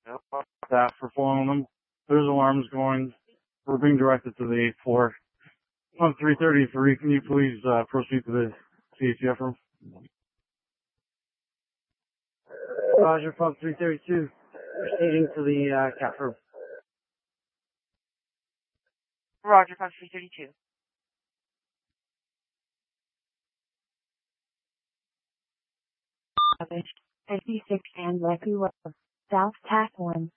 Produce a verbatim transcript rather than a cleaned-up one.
Staff for following them. There's alarms going. We're being directed to the eighth floor. On three thirty-three, can you please uh, proceed to the C H F room? Roger, pump three thirty-two. Proceeding to the uh, C A F room. Roger, pump three thirty-two. fifty-six and Leku South Tack one.